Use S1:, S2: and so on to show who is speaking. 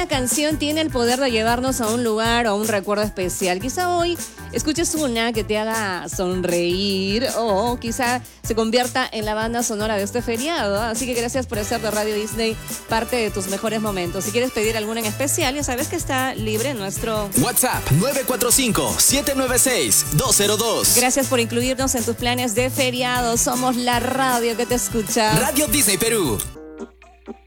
S1: Cada canción tiene el poder de llevarnos a un lugar o a un recuerdo especial. Quizá hoy escuches una que te haga sonreír o quizá se convierta en la banda sonora de este feriado. Así que gracias por hacer de Radio Disney parte de tus mejores momentos. Si quieres pedir alguna en especial, ya sabes que está libre en nuestro
S2: WhatsApp 945-796-202.
S1: Gracias por incluirnos en tus planes de feriado. Somos la radio que te escucha.
S2: Radio Disney Perú.